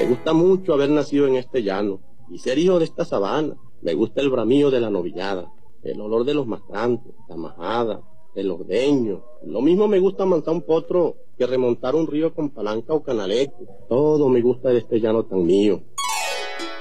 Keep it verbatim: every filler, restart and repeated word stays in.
gusta mucho haber nacido en este llano y ser hijo de esta sabana. Me gusta el bramío de la novillada, el olor de los mastrantes, la majada, el ordeño. Lo mismo me gusta montar un potro que remontar un río con palanca o canalete. Todo me gusta de este llano tan mío.